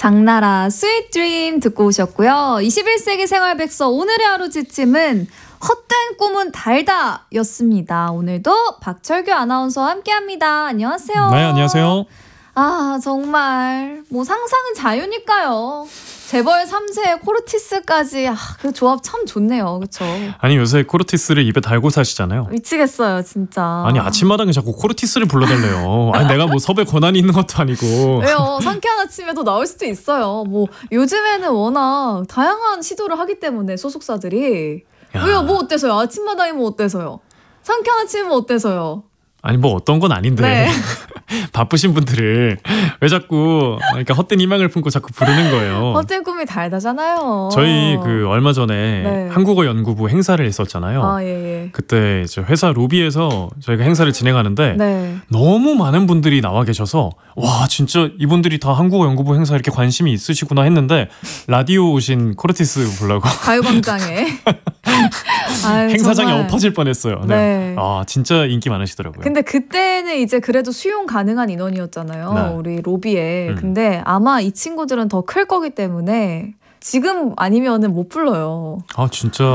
장나라 스윗 드림 듣고 오셨고요. 21세기 생활백서 오늘의 하루 지침은 헛된 꿈은 달다 였습니다. 오늘도 박철규 아나운서와 함께합니다. 안녕하세요. 네, 안녕하세요. 아, 정말 뭐 상상은 자유니까요. 재벌 3세의 코르티스까지 그 조합 참 좋네요. 그렇죠? 아니 요새 코르티스를 입에 달고 사시잖아요. 미치겠어요 진짜. 아니 아침마당에 자꾸 코르티스를 불러달래요. 아니 내가 뭐 섭외 권한이 있는 것도 아니고. 왜요? 상쾌한 아침에도 나올 수도 있어요. 뭐 요즘에는 워낙 다양한 시도를 하기 때문에 소속사들이. 야. 왜요? 뭐 어때서요? 아침마당이 뭐 어때서요? 상쾌한 아침은 어때서요? 아니 뭐 어떤 건 아닌데 네. 바쁘신 분들을 왜 자꾸 그러니까 헛된 희망을 품고 자꾸 부르는 거예요. 헛된 꿈이 달다잖아요. 저희 그 얼마 전에 네. 한국어연구부 행사를 했었잖아요. 아, 예. 그때 이제 회사 로비에서 저희가 행사를 진행하는데 네. 너무 많은 분들이 나와 계셔서 와 진짜 이분들이 다 한국어연구부 행사 이렇게 관심이 있으시구나 했는데 라디오 오신 코르티스 보려고 가요광장에. 아유, 행사장이 정말. 엎어질 뻔했어요. 네. 네. 아 진짜 인기 많으시더라고요. 근데 그때는 이제 그래도 수용 가능한 인원이었잖아요. 네. 우리 로비에. 음. 근데 아마 이 친구들은 더 클 거기 때문에 지금 아니면은 못 불러요. 아 진짜